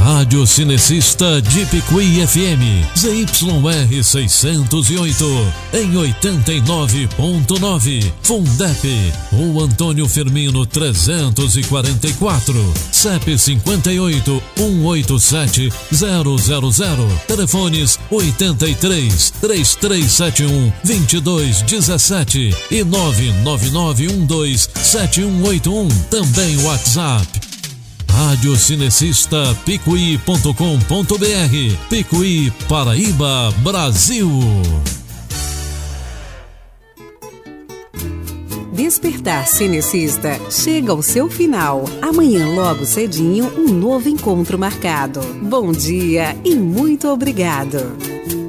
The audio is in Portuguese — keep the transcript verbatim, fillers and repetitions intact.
Rádio Cinecista de Picuí F M, Z Y R seiscentos e oito, em oitenta e nove ponto nove, Fundep, Rua Antônio Firmino trezentos e quarenta e quatro, C E P cinquenta e oito, cento e oitenta e sete, zero zero zero, telefones oitenta e três, três três sete um, dois dois um sete e nove nove nove um dois sete um oito um, também WhatsApp. Rádio Cinecista Picuí ponto com ponto br, Picuí, Paraíba, Brasil. Despertar Cinecista chega ao seu final. Amanhã, logo cedinho, um novo encontro marcado. Bom dia e muito obrigado.